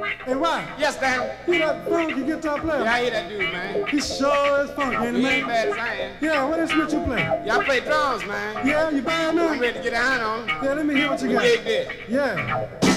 Hey, why? Yes, Dan. Hear that funky guitar player? Yeah, I hear that dude, man. He sure is funky, ain't he, He man? ain't bad as I am. Yeah, what instrument you play? Yeah, I play drums, man. Yeah, you buying now? I'm ready to get a hand on him. Yeah, let me hear what you got. Dig this. Yeah.